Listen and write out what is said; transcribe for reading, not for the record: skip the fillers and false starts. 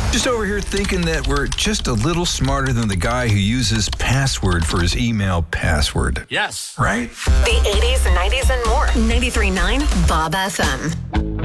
Just over here thinking that we're just a little smarter than the guy who uses password for his email password. Yes. Right? The 80s, 90s, and more. 93.9 Bob FM.